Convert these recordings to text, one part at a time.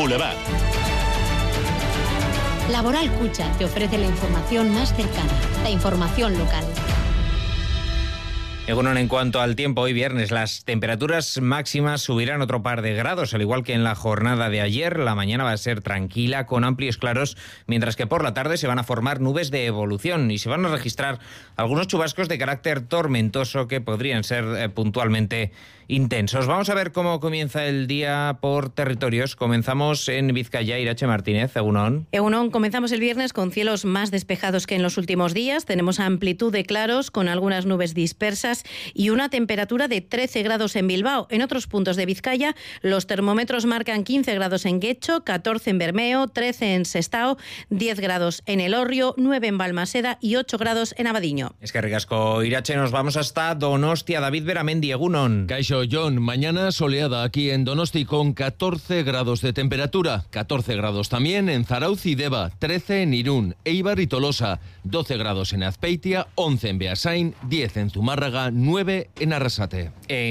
Boulevard. Laboral Cucha te ofrece la información más cercana, la información local. Egunon, en cuanto al tiempo, hoy viernes las temperaturas máximas subirán otro par de grados, al igual que en la jornada de ayer. La mañana va a ser tranquila, con amplios claros, mientras que por la tarde se van a formar nubes de evolución y se van a registrar algunos chubascos de carácter tormentoso que podrían ser puntualmente intensos. Vamos a ver cómo comienza el día por territorios. Comenzamos en Vizcaya. Irache Martínez, egunon. Egunon, comenzamos el viernes con cielos más despejados que en los últimos días. Tenemos amplitud de claros con algunas nubes dispersas y una temperatura de 13 grados en Bilbao. En otros puntos de Vizcaya, los termómetros marcan 15 grados en Guecho, 14 en Bermeo, 13 en Sestao, 10 grados en Elorrio, 9 en Balmaseda y 8 grados en Abadiño. Es que ricasco, Irache. Nos vamos hasta Donostia. David Beramendi, egunon. Kaixo, John, mañana soleada aquí en Donosti con 14 grados de temperatura, 14 grados también en Zarautz y Deba, 13 en Irún, Eibar y Tolosa, 12 grados en Azpeitia, 11 en Beasain, 10 en Zumárraga, 9 en Arrasate.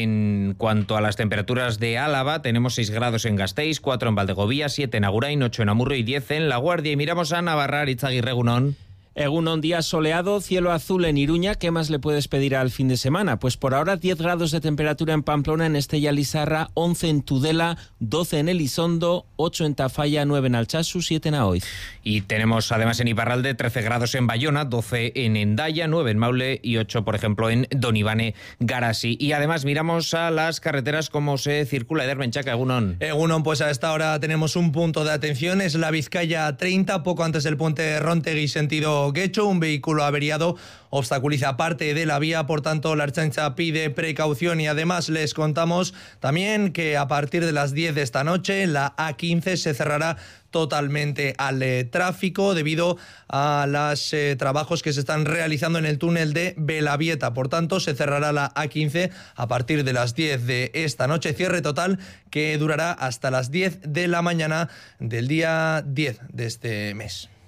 En cuanto a las temperaturas de Álava, tenemos 6 grados en Gasteiz, 4 en Valdegovía, 7 en Agurain, 8 en Amurrio y 10 en La Guardia. Y miramos a Navarra, Itzagirre, egunon. Egunon, día soleado, cielo azul en Iruña. ¿Qué más le puedes pedir al fin de semana? Pues por ahora 10 grados de temperatura en Pamplona, en Estella Lizarra, 11 en Tudela, 12 en Elizondo, 8 en Tafalla, 9 en Altsasu, 7 en Aoiz. Y tenemos además en Iparralde 13 grados en Bayona, 12 en Hendaya, 9 en Maule y 8, por ejemplo, en Donibane Garasi. Y además miramos a las carreteras, cómo se circula. Eder Menchaca, egunon. Egunon, pues a esta hora tenemos un punto de atención, es la Vizcaya 30, poco antes del puente Rontegui, sentido Guecho. Un vehículo averiado obstaculiza parte de la vía, por tanto la Ertzaintza pide precaución. Y además les contamos también que a partir de las 10 de esta noche la A15 se cerrará totalmente al tráfico debido a los trabajos que se están realizando en el túnel de Belavieta. Por tanto, se cerrará la A15 a partir de las 10 de esta noche. Cierre total que durará hasta las 10 de la mañana del día 10 de este mes.